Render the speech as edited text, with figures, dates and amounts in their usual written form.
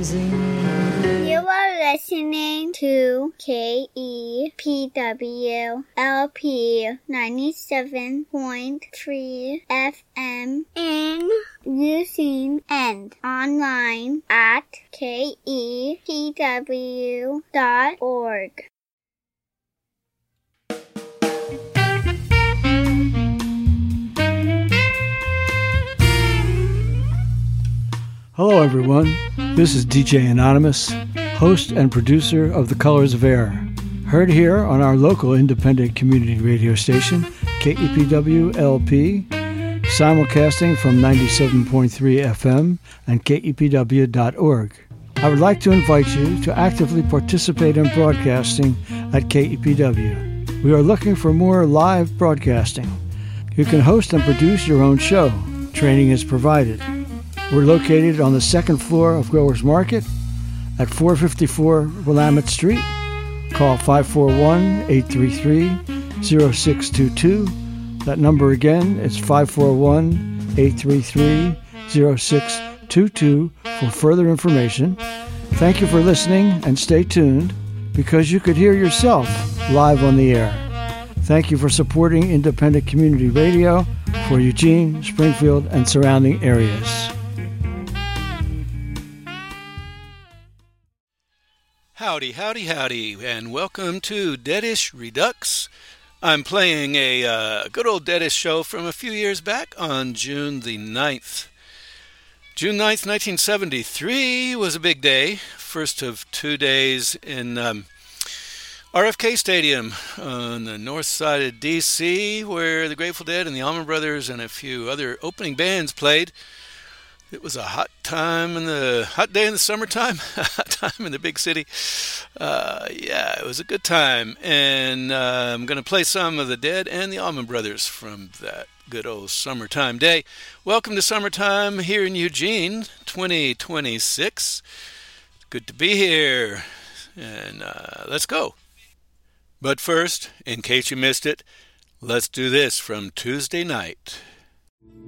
You are listening to KEPW LP 97.3 FM in using and online at kepw.org. Hello everyone, this is DJ Anonymous, host and producer of The Colors of Air, heard here on our local independent community radio station, KEPW-LP, simulcasting from 97.3 FM and KEPW.org. I would like to invite you to actively participate in broadcasting at KEPW. We are looking for more live broadcasting. You can host and produce your own show. Training is provided. We're located on the second floor of Growers Market at 454 Willamette Street. Call 541-833-0622. That number again is 541-833-0622 for further information. Thank you for listening and stay tuned because you could hear yourself live on the air. Thank you for supporting independent community radio for Eugene, Springfield, and surrounding areas. Howdy, howdy, howdy, and welcome to Deadish Redux. I'm playing a good old Deadish show from a few years back on June the 9th. June 9th, 1973 was a big day. First of 2 days in RFK Stadium on the north side of D.C., where the Grateful Dead and the Allman Brothers and a few other opening bands played. It was a hot day in the summertime, hot time in the big city. It was a good time. And I'm going to play some of the Dead and the Allman Brothers from that good old summertime day. Welcome to summertime here in Eugene, 2026. Good to be here. And let's go. But first, in case you missed it, let's do this from Tuesday night.